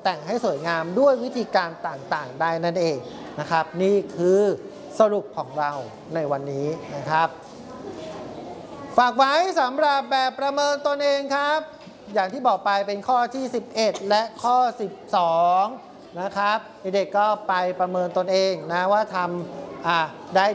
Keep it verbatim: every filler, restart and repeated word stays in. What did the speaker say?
แต่งให้สวยงามด้วยวิธีการต่างๆได้นั่นเองนะครับนี่คือสรุปของเราในวันนี้นะครับฝากไว้สำหรับแบบประเมินตนเองครับอย่างที่บอกไปเป็นข้อที่สิบเอ็ดและข้อสิบสองนะครับเด็กๆก็ไปประเมินตนเองนะว่าทำได้